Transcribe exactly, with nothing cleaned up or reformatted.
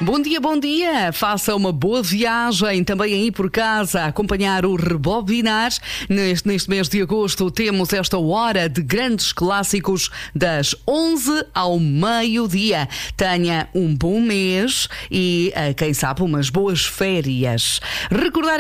Bom dia, bom dia. Faça uma boa viagem também aí por casa a acompanhar o Rebobinar. Neste, neste mês de agosto temos esta hora de grandes clássicos das onze ao meio-dia. Tenha um bom mês e, quem sabe, umas boas férias. Recordar